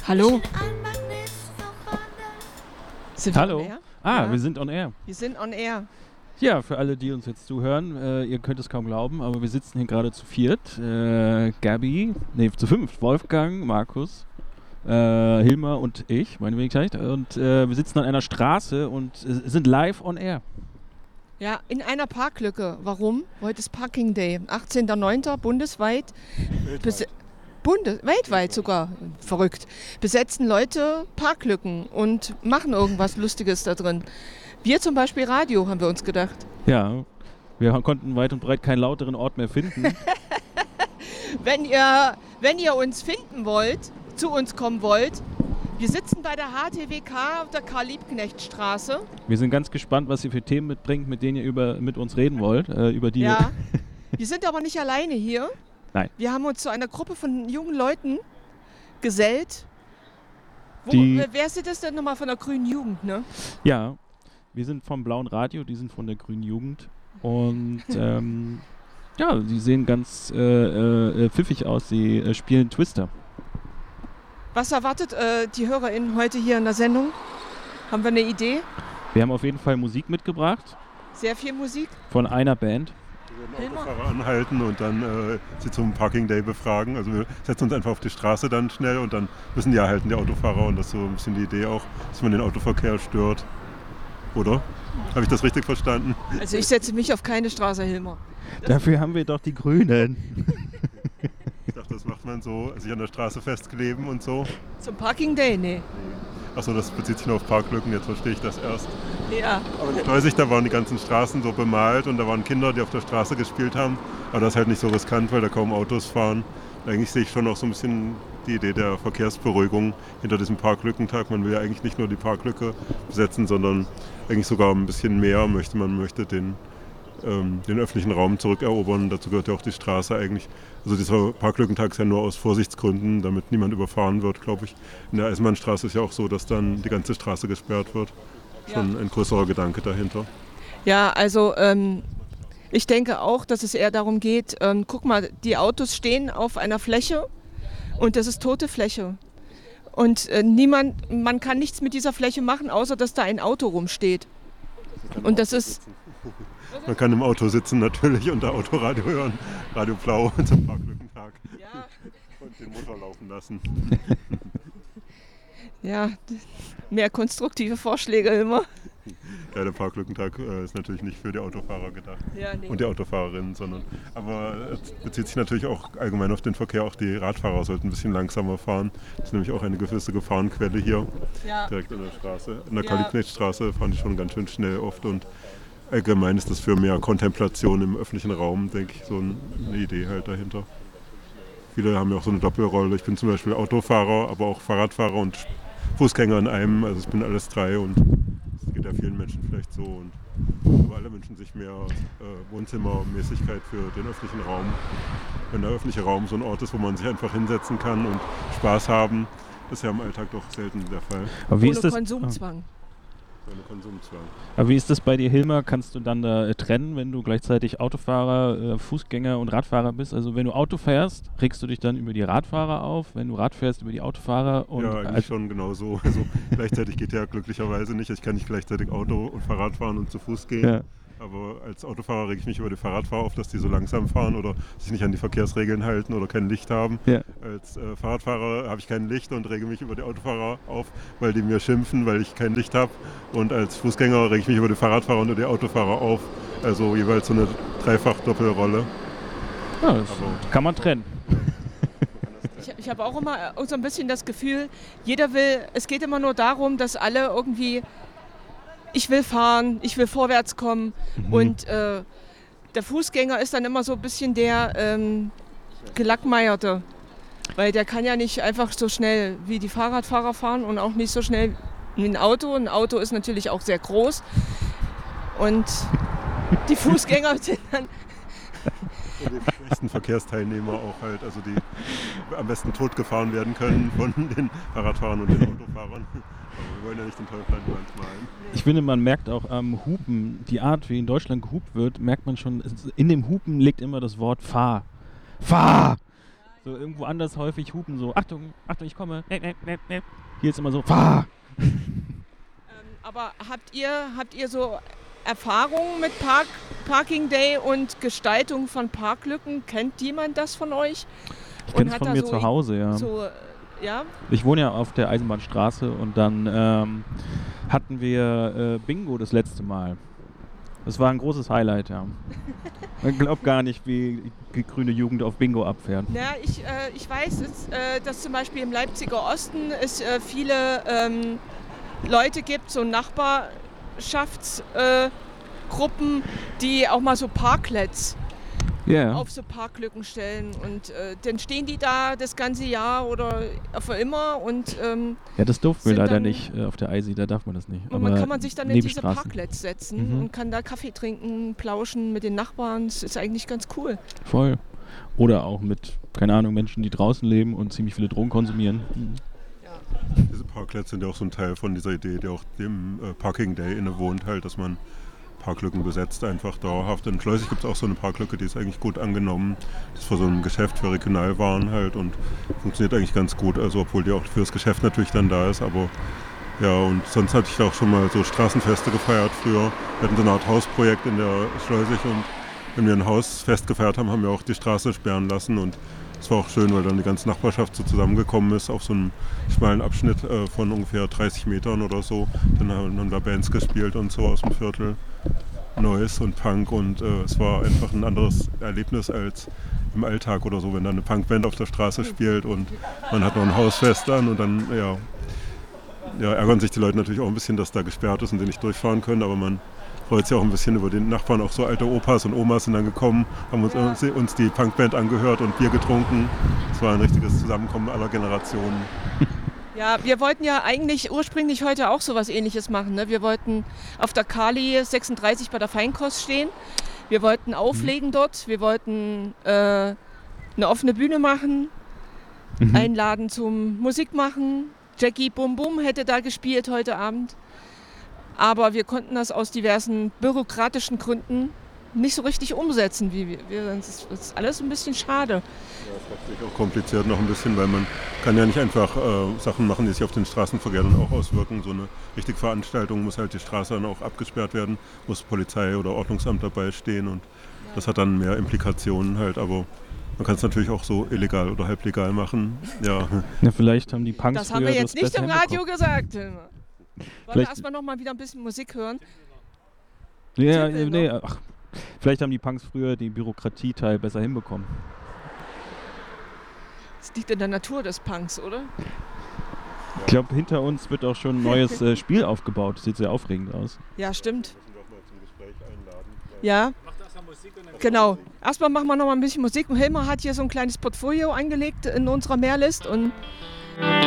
Hallo. Sind Hallo. wir on air? Ja. Wir sind on air. Wir sind on air. Ja, für alle, die uns jetzt zuhören, ihr könnt es kaum glauben, aber wir sitzen hier gerade zu viert. Zu fünft. Wolfgang, Markus, Hilmar und ich, meine Wenigkeit. Und wir sitzen an einer Straße und sind live on air. Ja, in einer Parklücke. Warum? Heute ist Parking Day. 18.09. bundesweit. Weltweit sogar. Verrückt. Besetzen Leute Parklücken und machen irgendwas Lustiges da drin. Wir zum Beispiel Radio, haben wir uns gedacht. Ja, wir konnten weit und breit keinen lauteren Ort mehr finden. Wenn ihr uns finden wollt, zu uns kommen wollt, wir sitzen bei der HTWK auf der Karl-Liebknecht-Straße. Wir sind ganz gespannt, was ihr für Themen mitbringt, mit denen ihr mit uns reden wollt. Ja, wir sind aber nicht alleine hier. Nein. Wir haben uns zu einer Gruppe von jungen Leuten gesellt. Wer ist das denn nochmal von der Grünen Jugend, ne? Ja, wir sind vom Blauen Radio, die sind von der Grünen Jugend. Und die sehen ganz pfiffig aus. Sie spielen Twister. Was erwartet die HörerInnen heute hier in der Sendung? Haben wir eine Idee? Wir haben auf jeden Fall Musik mitgebracht. Sehr viel Musik? Von einer Band. Wir werden Autofahrer anhalten und dann sie zum Parking Day befragen. Also wir setzen uns einfach auf die Straße dann schnell und dann müssen die erhalten, die Autofahrer. Und das ist so ein bisschen die Idee auch, dass man den Autoverkehr stört. Oder? Habe ich das richtig verstanden? Also ich setze mich auf keine Straße, Hilmar. Dafür haben wir doch die Grünen. Ich dachte, das macht man so, sich an der Straße festkleben und so. Zum Parking Day? Nee. Achso, das bezieht sich nur auf Parklücken, jetzt verstehe ich das erst. Ja. Aber ich weiß nicht, da waren die ganzen Straßen so bemalt und da waren Kinder, die auf der Straße gespielt haben. Aber das ist halt nicht so riskant, weil da kaum Autos fahren. Eigentlich sehe ich schon auch so ein bisschen die Idee der Verkehrsberuhigung hinter diesem Parklückentag. Man will ja eigentlich nicht nur die Parklücke besetzen, sondern eigentlich sogar ein bisschen mehr. Man möchte den öffentlichen Raum zurückerobern. Dazu gehört ja auch die Straße eigentlich. Also dieser Parklückentag ist ja nur aus Vorsichtsgründen, damit niemand überfahren wird, glaube ich. In der Eisenbahnstraße ist ja auch so, dass dann die ganze Straße gesperrt wird. Schon ein größerer Gedanke dahinter. Ja, also ich denke auch, dass es eher darum geht, guck mal, die Autos stehen auf einer Fläche und das ist tote Fläche. Und man kann nichts mit dieser Fläche machen, außer dass da ein Auto rumsteht. Und das ist... Man kann im Auto sitzen natürlich und da Autoradio hören, Radio Blau zum Parklückentag. Ja. Und den Motor laufen lassen. Ja, mehr konstruktive Vorschläge immer. Ja, der Parklückentag ist natürlich nicht für die Autofahrer gedacht und die Autofahrerinnen, aber es bezieht sich natürlich auch allgemein auf den Verkehr. Auch die Radfahrer sollten ein bisschen langsamer fahren. Das ist nämlich auch eine gewisse Gefahrenquelle hier, direkt an der Straße. In der Karl-Liebknecht-Straße fahren die schon ganz schön schnell oft und allgemein ist das für mehr Kontemplation im öffentlichen Raum, denke ich, so eine Idee halt dahinter. Viele haben ja auch so eine Doppelrolle. Ich bin zum Beispiel Autofahrer, aber auch Fahrradfahrer und Fußgänger in einem. Also ich bin alles drei und das geht ja vielen Menschen vielleicht so. Aber alle wünschen sich mehr Wohnzimmermäßigkeit für den öffentlichen Raum. Wenn der öffentliche Raum so ein Ort ist, wo man sich einfach hinsetzen kann und Spaß haben, das ist ja im Alltag doch selten der Fall. Aber wie Ohne ist das? Konsumzwang. Aber wie ist das bei dir, Hilmar? Kannst du dann da trennen, wenn du gleichzeitig Autofahrer, Fußgänger und Radfahrer bist? Also wenn du Auto fährst, regst du dich dann über die Radfahrer auf, wenn du Rad fährst, über die Autofahrer? Und ja, eigentlich schon genau so. Also gleichzeitig geht ja glücklicherweise nicht. Ich kann nicht gleichzeitig Auto und Fahrrad fahren und zu Fuß gehen. Ja. Aber als Autofahrer rege ich mich über die Fahrradfahrer auf, dass die so langsam fahren oder sich nicht an die Verkehrsregeln halten oder kein Licht haben. Ja. Als Fahrradfahrer habe ich kein Licht und rege mich über die Autofahrer auf, weil die mir schimpfen, weil ich kein Licht habe. Und als Fußgänger rege ich mich über die Fahrradfahrer und die Autofahrer auf. Also jeweils so eine Dreifach-Doppelrolle. Ja, das kann man trennen. Ich habe auch immer so ein bisschen das Gefühl, es geht immer nur darum, dass alle irgendwie... Ich will fahren, ich will vorwärts kommen und der Fußgänger ist dann immer so ein bisschen der Gelackmeierte, weil der kann ja nicht einfach so schnell wie die Fahrradfahrer fahren und auch nicht so schnell wie ein Auto. Ein Auto ist natürlich auch sehr groß und die Fußgänger sind dann... Die schwächsten Verkehrsteilnehmer auch halt, also die am besten totgefahren werden können von den Fahrradfahrern und den Autofahrern. Aber wir wollen ja nicht den Teufel an die Wand malen. Ich finde, man merkt auch am Hupen, die Art, wie in Deutschland gehupt wird, merkt man schon, in dem Hupen liegt immer das Wort Fahr. Fahr! So irgendwo anders häufig hupen so, Achtung, Achtung, ich komme. Hier ist immer so, fahr! Aber habt ihr so Erfahrungen mit Parking Day und Gestaltung von Parklücken? Kennt jemand das von euch? Ich kenne es von mir zu Hause, ja. Ja. Ich wohne ja auf der Eisenbahnstraße und dann hatten wir Bingo das letzte Mal. Das war ein großes Highlight, ja. Man glaubt gar nicht, wie die grüne Jugend auf Bingo abfährt. Ja, ich weiß, dass zum Beispiel im Leipziger Osten es viele Leute gibt, so Nachbarschaftsgruppen, die auch mal so Parklets auf so Parklücken stellen und dann stehen die da das ganze Jahr oder für immer und ja, das durften wir leider nicht auf der Eisi, da darf man das nicht. Und dann kann man sich dann in diese Parklets setzen und kann da Kaffee trinken, plauschen mit den Nachbarn, das ist eigentlich ganz cool. Voll. Oder auch mit, keine Ahnung, Menschen, die draußen leben und ziemlich viele Drogen konsumieren. Diese Parklets sind ja auch so ein Teil von dieser Idee, die auch dem Parking Day innewohnt, halt, dass man Parklücken besetzt, einfach dauerhaft. In Schleusig gibt es auch so eine Parklücke, die ist eigentlich gut angenommen. Das ist vor so einem Geschäft für Regionalwaren halt und funktioniert eigentlich ganz gut, also obwohl die auch fürs Geschäft natürlich dann da ist, aber ja, und sonst hatte ich auch schon mal so Straßenfeste gefeiert früher. Wir hatten so eine Art Hausprojekt in der Schleusig und wenn wir ein Hausfest gefeiert haben, haben wir auch die Straße sperren lassen und es war auch schön, weil dann die ganze Nachbarschaft so zusammengekommen ist auf so einem schmalen Abschnitt von ungefähr 30 Metern oder so. Dann haben da Bands gespielt und so aus dem Viertel. Noise und Punk und es war einfach ein anderes Erlebnis als im Alltag oder so, wenn da eine Punkband auf der Straße spielt und man hat noch ein Hausfest an und dann ärgern sich die Leute natürlich auch ein bisschen, dass da gesperrt ist und sie nicht durchfahren können, aber man freut sich auch ein bisschen über den Nachbarn. Auch so alte Opas und Omas sind dann gekommen, haben uns die Punkband angehört und Bier getrunken. Es war ein richtiges Zusammenkommen aller Generationen. Ja, wir wollten ja eigentlich ursprünglich heute auch sowas Ähnliches machen. Ne? Wir wollten auf der Kali 36 bei der Feinkost stehen. Wir wollten auflegen dort. Wir wollten eine offene Bühne machen, einladen zum Musik machen. Jackie Bum Bum hätte da gespielt heute Abend. Aber wir konnten das aus diversen bürokratischen Gründen nicht so richtig umsetzen. Das ist alles ein bisschen schade. Ja, es macht sich auch kompliziert noch ein bisschen, weil man kann ja nicht einfach Sachen machen, die sich auf den Straßenverkehr dann auch auswirken. So eine richtige Veranstaltung muss halt die Straße dann auch abgesperrt werden, muss Polizei oder Ordnungsamt dabei stehen und das hat dann mehr Implikationen halt, aber man kann es natürlich auch so illegal oder halblegal machen. Ja, vielleicht haben die Punks das haben wir jetzt nicht im Radio gesagt. Wollen wir erstmal noch mal wieder ein bisschen Musik hören? Ja, nee, vielleicht haben die Punks früher den Bürokratieteil besser hinbekommen. Das liegt in der Natur des Punks, oder? Ich glaube, hinter uns wird auch schon ein neues Spiel aufgebaut. Das sieht sehr aufregend aus. Ja, stimmt. Ja, genau. Erstmal machen wir noch mal ein bisschen Musik. Und Hilmar hat hier so ein kleines Portfolio angelegt in unserer Mehrlist und